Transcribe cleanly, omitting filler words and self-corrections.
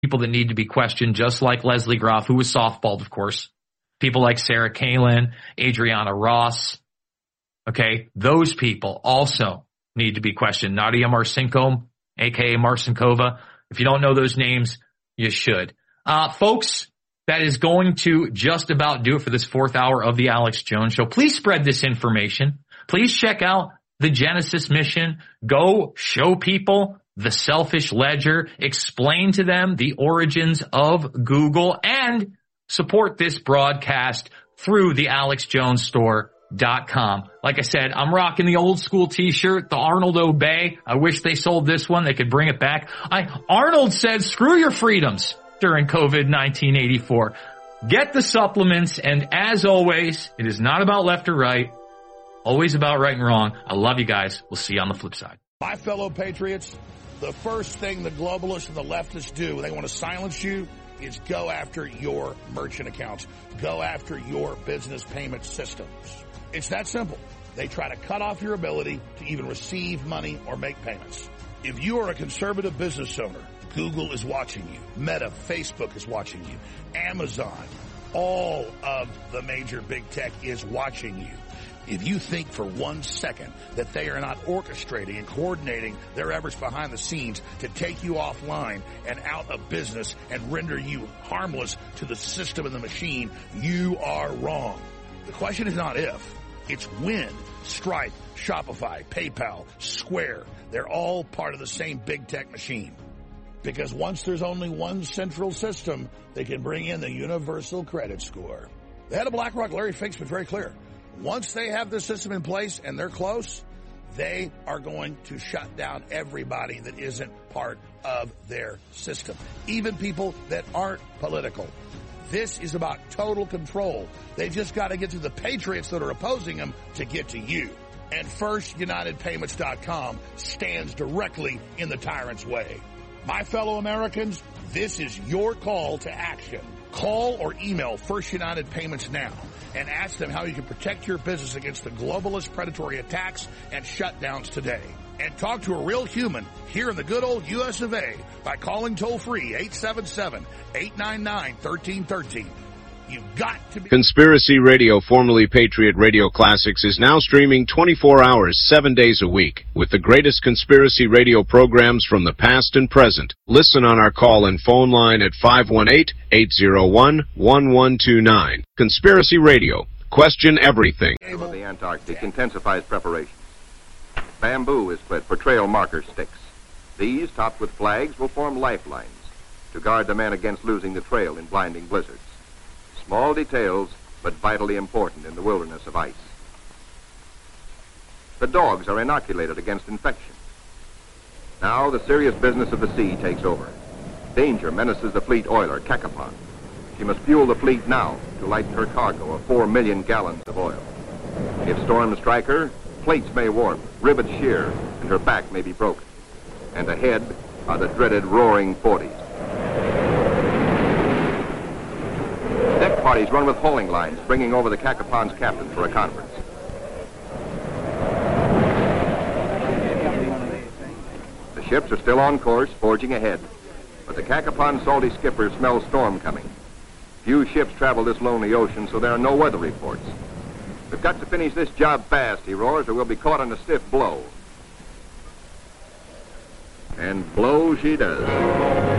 people that need to be questioned, just like Leslie Groff, who was softballed, of course. People like Sarah Kalin, Adriana Ross. Okay, those people also need to be questioned. Nadia Marcinko, a.k.a. Marcinkova. If you don't know those names, you should. Folks, that is going to just about do it for this fourth hour of the Alex Jones Show. Please spread this information. Please check out the Genesis mission. Go show people the selfish ledger. Explain to them the origins of Google and support this broadcast through the AlexJonesStore.com. Like I said, I'm rocking the old school t-shirt, the Arnold Obey. I wish they sold this one. They could bring it back. Arnold said, screw your freedoms during COVID-19 84. Get the supplements. And as always, it is not about left or right. Always about right and wrong. I love you guys. We'll see you on the flip side. My fellow patriots, the first thing the globalists and the leftists do when they want to silence you is go after your merchant accounts. Go after your business payment systems. It's that simple. They try to cut off your ability to even receive money or make payments. If you are a conservative business owner, Google is watching you. Meta, Facebook is watching you. Amazon, all of the major big tech is watching you. If you think for 1 second that they are not orchestrating and coordinating their efforts behind the scenes to take you offline and out of business and render you harmless to the system and the machine, you are wrong. The question is not if, it's when. Stripe, Shopify, PayPal, Square, they're all part of the same big tech machine. Because once there's only one central system, they can bring in the universal credit score. The head of BlackRock, Larry Fink's been very clear. Once they have this system in place and they're close, they are going to shut down everybody that isn't part of their system, even people that aren't political. This is about total control. They've just got to get to the patriots that are opposing them to get to you. And FirstUnitedPayments.com stands directly in the tyrant's way. My fellow Americans, this is your call to action. Call or email First United Payments now and ask them how you can protect your business against the globalist predatory attacks and shutdowns today. And talk to a real human here in the good old U.S. of A. by calling toll-free 877-899-1313. You've got to be... Conspiracy Radio, formerly Patriot Radio Classics, is now streaming 24 hours, 7 days a week, with the greatest conspiracy radio programs from the past and present. Listen on our call and phone line at 518-801-1129. Conspiracy Radio. Question everything. Of the Antarctic intensifies preparation. Bamboo is split for trail marker sticks. These, topped with flags, will form lifelines to guard the men against losing the trail in blinding blizzards. Small details, but vitally important in the wilderness of ice. The dogs are inoculated against infection. Now the serious business of the sea takes over. Danger menaces the fleet oiler, Cacapon. She must fuel the fleet now to lighten her cargo of 4 million gallons of oil. If storms strike her, plates may warp, rivets shear, and her back may be broken. And ahead are the dreaded roaring 40s. Deck parties run with hauling lines, bringing over the Cacapon's captain for a conference. The ships are still on course, forging ahead, but the Cacapon's salty skipper smells storm coming. Few ships travel this lonely ocean, so there are no weather reports. We've got to finish this job fast, he roars, or we'll be caught on a stiff blow. And blow she does.